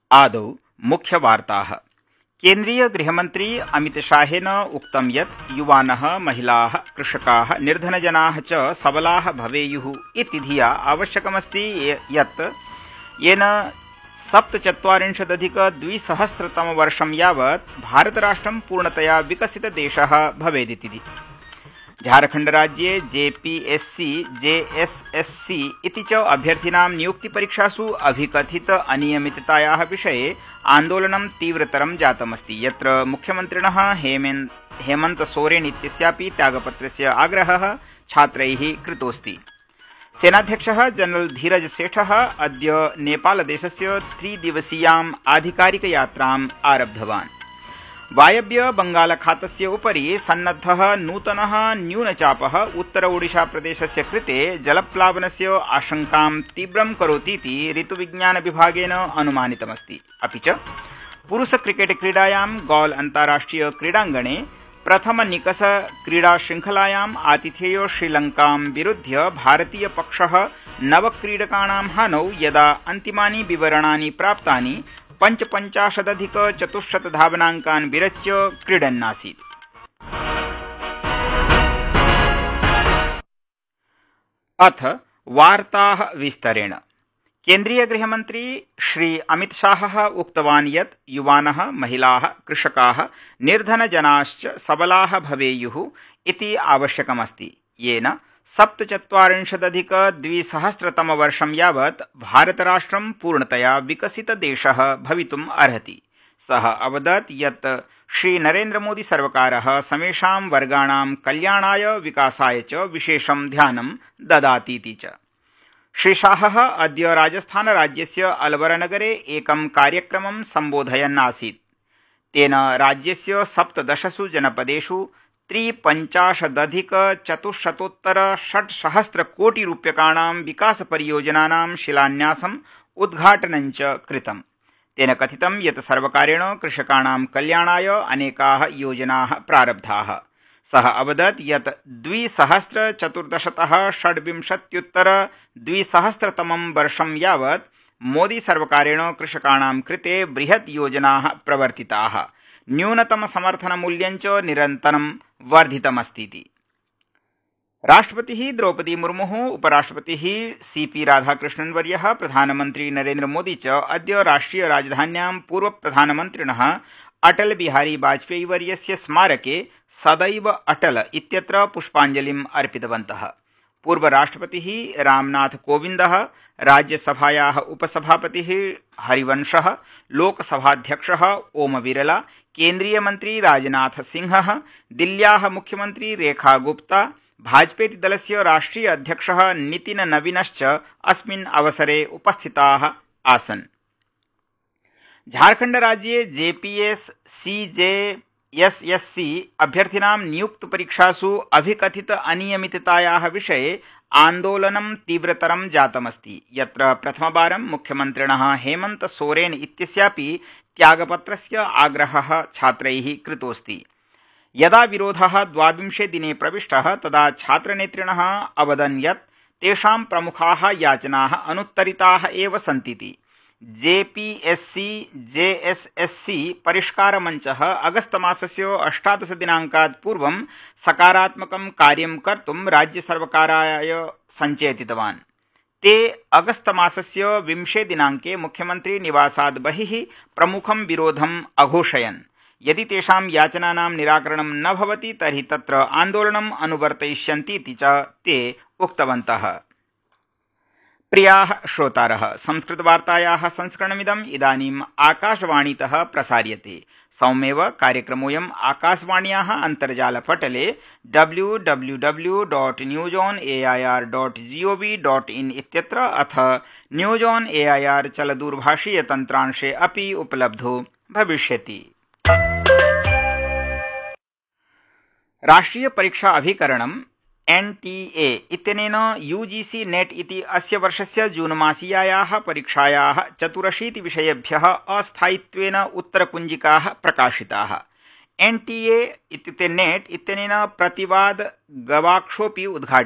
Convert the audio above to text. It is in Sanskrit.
आदौ मुख्यवार्ताः। केन्द्रीय गृहमन्त्री अमितशाहेन उक्तं यत् युवानः, महिलाः, कृषकाः, निर्धनजनाः च सबलाः भवेयुः इति धिया आवश्यकमस्ति यत् येन 47,200 यावत् भारतराष्ट्रं पूर्णतया विकसितदेशः भवेदिति। झारखण्डराज्ये जेपीएससी, जेएसएससी इति च अभ्यर्थिनां नियुक्तिपरीक्षासु अभिकथित अनियमिततायाः विषये आन्दोलनं तीव्रतरं जातमस्ति, यत्र मुख्यमन्त्रिणः हेमन्त सोरेन इत्यस्यापि त्यागपत्रस्य आग्रहः छात्रैः कृतोऽस्ति। सेनाध्यक्षः जनरल धीरज सेठः अद्य नेपालदेशस्य 3 दिवसीयाम् आधिकारिकयात्राम् आरब्धवान्। वायव्य बंगालखातस्य उपरि सन्नद्धः नूतनः न्यूनचापः उत्तर ओडिशा प्रदेशस्य कृते जलप्लावनस्य आशंकां तीव्रं करोतीति ऋतुविज्ञान विभागेन अनुमानितमस्ति। अपि च पुरुष क्रिकेट क्रीडायां गॉल अन्ताराष्ट्रिय क्रीडाङ्गणे प्रथम निकष क्रीडा श्रृंखलायाम् आतिथेयो श्रीलंकां विरुध्य भारतीय पक्षः नवक्रीडकाणां हानौ यदा अन्तिमानि विवरणानि प्राप्तानि 55,400 धावनाङ्कान् विरच्य क्रीडन्नासीत्। अथ वार्ताः विस्तरेण। केन्द्रीय गृहमन्त्री श्री अमितशाहः उक्तवान् यत् युवानः, महिलाः, कृषकाः, निर्धनजनाश्च सबलाः भवेयुः इति आवश्यकमस्ति, येन 47,200 यावत् भारतराष्ट्रं पूर्णतया विकसितदेशः भवितुम् अर्हति। सः अवदत् यत् श्रीनरेन्द्रमोदी सर्वकारः समेषां वर्गाणां कल्याणाय विकासाय च विशेषं ध्यानं ददातीति च। श्री शाहः अद्य राजस्थानराज्यस्य अलवरनगरे एकं कार्यक्रमं सम्बोधयन् आसीत्। तेन राज्यस्य 17 जनपदेषु 53,400 कोटिरूप्यकाणां विकासपरियोजनानां शिलान्यासम् उद्घाटनं च कृतम्। तेन कथितं यत् सर्वकारेण कृषकाणां कल्याणाय अनेकाः योजनाः प्रारब्धाः। सः अवदत् यत् 2014तः 26-2000 वर्षं यावत् मोदी सर्वकारेण कृषकाणां कृते बृहत् योजनाः प्रवर्तिताः। न्यूनतम समर्थनमूल्यं च निरन्तरं वर्धितमस्तीति। राष्ट्रपतिः द्रौपदी मुर्मुः, उपराष्ट्रपतिः सीपी राधाकृष्णन्वर्यः, प्रधानमन्त्री नरेन्द्रमोदी च अद्य राष्ट्रिय राजधान्यां पूर्वप्रधानमन्त्रिणः अटल बिहारी वाजपेयी वर्यस्य स्मारके सदैव अटल इत्यत्र पुष्पाञ्जलिम् अर्पितवन्तः। पूर्वराष्ट्रपतिः रामनाथ कोविन्दः, राज्यसभायाः उपसभापतिः हरिवंशः, लोकसभाध्यक्षः ओम बिरला, केन्द्रीयमन्त्री राजनाथ सिंहः, दिल्ल्याः मुख्यमन्त्री रेखा गुप्ता, भाजपेति दलस्य राष्ट्रिय अध्यक्षः नितिन नवीनश्च अस्मिन् अवसरे उपस्थिताः आसन्। झारखण्डराज्ये जेपीएससी, जेएसएससी अभ्यर्थिनां नियुक्तिपरीक्षासु अभिकथित अनियमिततायाः विषये आन्दोलनं तीव्रतरं जातमस्ति, यत्र प्रथमवारं मुख्यमन्त्रिणः हेमन्त सोरेन इत्यस्यापि त्यागपत्रस्य आग्रहः छात्रैः कृतोऽस्ति। यदा विरोधः 22 दिने प्रविष्टः तदा छात्रनेतृणः अवदन् यत् तेषां प्रमुखाः याचनाः अनुत्तरिताः एव सन्तीति। जेपीएससी, जेएसएससी परिष्कारमञ्चः अगस्तमासस्य 18 दिनाङ्कात् पूर्वं सकारात्मकं कार्यं कर्तुं राज्यसर्वकाराय सञ्चेतितवान्। ते अगस्तमासस्य 20 दिनाङ्के मुख्यमन्त्री निवासात् बहिः प्रमुखं विरोधम् अघोषयन्। यदि तेषां याचनानां निराकरणं न भवति तर्हि तत्र आन्दोलनम् अनुवर्तयिष्यन्तीति च ते उक्तवन्तः। प्रियाः श्रोतारः, संस्कृतवार्तायाः संस्करणमिदम् इदानीम् आकाशवाणीतः प्रसार्यते। सौम्येव कार्यक्रमोऽयम् आकाशवाण्याः अन्तर्जालपटले www.newsonair.gov.in इत्यत्र अथ न्यूज़ ऑन एआईआर चलदूरभाषीयतन्त्रांशे अपि उपलब्धो भविष्यति। राष्ट्रीय परीक्षा अभिकरणम् एनटीए इत्यनेन यूजीसी नेट इति अस्य वर्षस्य जूनमासीयायाः परीक्षायाः 84 विषयेभ्यः अस्थायित्वेन उत्तरकुञ्जिकाः प्रकाशिताः। एनटीए इत्युक्ते नेट इत्यनेन प्रतिवाद गवाक्षोऽपि उद्घाटितः।